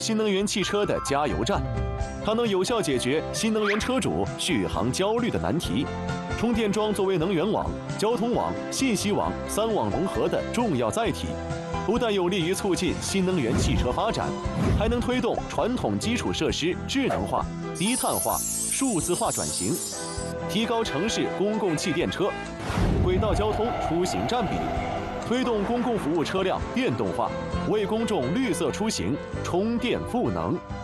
新能源汽车的加油站，它能有效解决新能源车主续航焦虑的难题。充电桩作为能源网、交通网、信息网3网融合的重要载体，不但有利于促进新能源汽车发展，还能推动传统基础设施智能化、低碳化、数字化转型，提高城市公共汽电车、轨道交通出行占比，推动公共服务车辆电动化，为公众绿色出行充电赋能。